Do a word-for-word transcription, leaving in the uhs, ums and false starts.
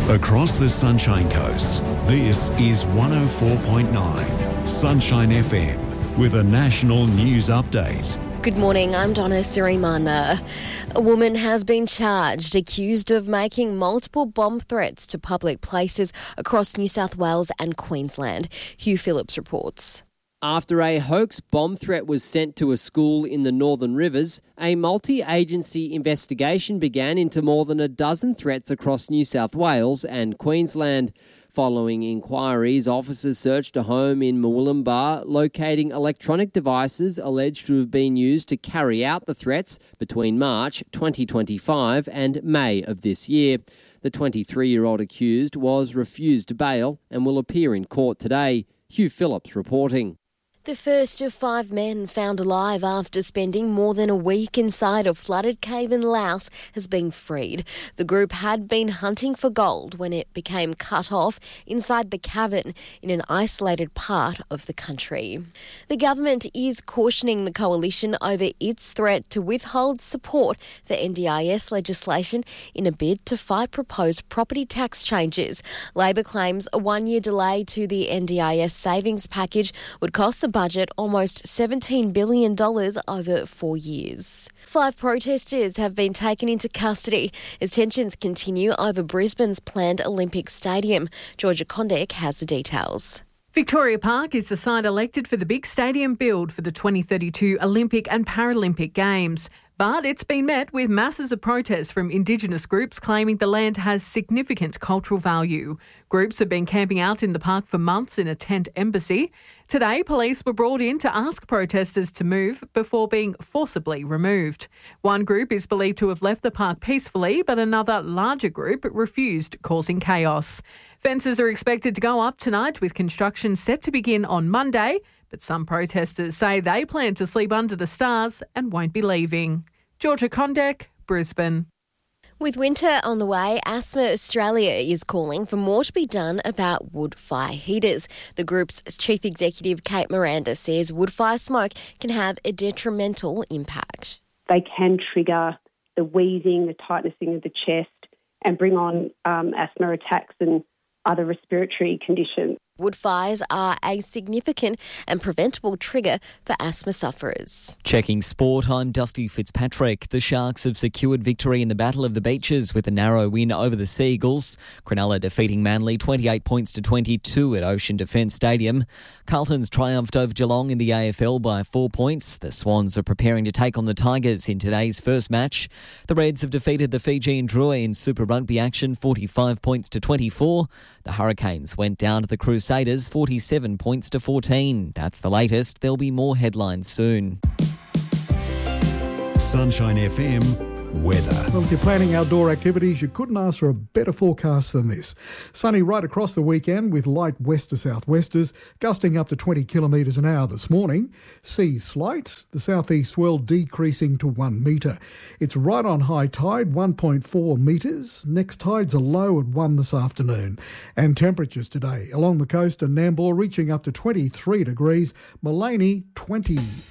Across the Sunshine Coast, this is one oh four point nine Sunshine F M with a national news update. Good morning, I'm Donna Sirimana. A woman has been charged, accused of making multiple bomb threats to public places across New South Wales and Queensland. Hugh Phillips reports. After a hoax bomb threat was sent to a school in the Northern Rivers, a multi-agency investigation began into more than a dozen threats across New South Wales and Queensland. Following inquiries, officers searched a home in Murwillumbah, locating electronic devices alleged to have been used to carry out the threats between March twenty twenty-five and May of this year. The twenty-three-year-old accused was refused bail and will appear in court today. Hugh Phillips reporting. The first of five men found alive after spending more than a week inside a flooded cave in Laos has been freed. The group had been hunting for gold when it became cut off inside the cavern in an isolated part of the country. The government is cautioning the coalition over its threat to withhold support for N D I S legislation in a bid to fight proposed property tax changes. Labor claims a one-year delay to the N D I S savings package would cost a budget almost seventeen billion dollars over four years. Five protesters have been taken into custody as tensions continue over Brisbane's planned Olympic Stadium. Georgia Condek has the details. Victoria Park is the site elected for the big stadium build for the twenty thirty-two Olympic and Paralympic Games. But it's been met with masses of protests from Indigenous groups claiming the land has significant cultural value. Groups have been camping out in the park for months in a tent embassy. Today, police were brought in to ask protesters to move before being forcibly removed. One group is believed to have left the park peacefully, but another larger group refused, causing chaos. Fences are expected to go up tonight with construction set to begin on Monday. But some protesters say they plan to sleep under the stars and won't be leaving. Georgia Condek, Brisbane. With winter on the way, Asthma Australia is calling for more to be done about wood fire heaters. The group's chief executive, Kate Miranda, says wood fire smoke can have a detrimental impact. They can trigger the wheezing, the tightening of the chest and bring on um, asthma attacks and other respiratory conditions. Wood fires are a significant and preventable trigger for asthma sufferers. Checking sport, I'm Dusty Fitzpatrick. The Sharks have secured victory in the Battle of the Beaches with a narrow win over the Seagulls. Cronulla defeating Manly twenty-eight points to twenty-two at Ocean Defence Stadium. Carlton's triumphed over Geelong in the A F L by four points. The Swans are preparing to take on the Tigers in today's first match. The Reds have defeated the Fijian Drua in Super Rugby action forty-five points to twenty-four. The Hurricanes went down to the Crusaders forty-seven points to fourteen. That's the latest. There'll be more headlines soon. Sunshine F M weather. Well, if you're planning outdoor activities, you couldn't ask for a better forecast than this. Sunny right across the weekend with light west to southwesters, gusting up to twenty kilometres an hour this morning. Seas slight, the southeast swell decreasing to one metre. It's right on high tide, one point four metres. Next tides are low at one this afternoon. And temperatures today along the coast and Nambour reaching up to twenty-three degrees, Mullaney twenty.